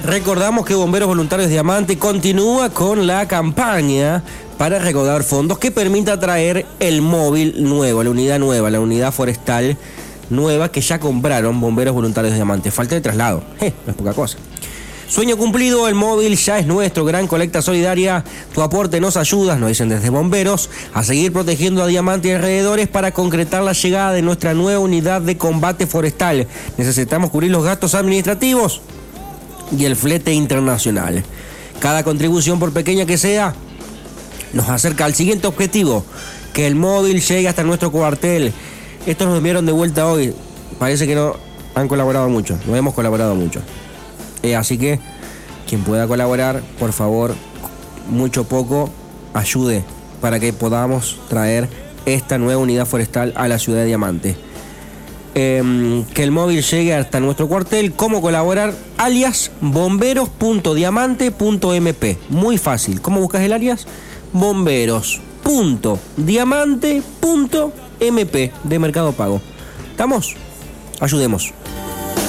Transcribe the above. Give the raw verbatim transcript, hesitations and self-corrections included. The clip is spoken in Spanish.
Recordamos que Bomberos Voluntarios Diamante continúa con la campaña para recaudar fondos que permita traer el móvil nuevo, la unidad nueva, la unidad forestal nueva que ya compraron Bomberos Voluntarios Diamante. Falta de traslado, eh, no es poca cosa. Sueño cumplido, el móvil ya es nuestro, gran colecta solidaria, tu aporte nos ayuda, nos dicen desde Bomberos, a seguir protegiendo a Diamante y alrededores para concretar la llegada de nuestra nueva unidad de combate forestal. Necesitamos cubrir los gastos administrativos y el flete internacional. Cada contribución, por pequeña que sea, nos acerca al siguiente objetivo, que el móvil llegue hasta nuestro cuartel. Estos nos enviaron de vuelta hoy, parece que no han colaborado mucho, no hemos colaborado mucho. Eh, así que, quien pueda colaborar, por favor, mucho poco, ayude para que podamos traer esta nueva unidad forestal a la ciudad de Diamante. Eh, que el móvil llegue hasta nuestro cuartel. ¿Cómo colaborar? Alias bomberos punto diamante punto m p. Muy fácil. ¿Cómo buscas el alias? bomberos punto diamante punto m p de Mercado Pago. ¿Estamos? Ayudemos.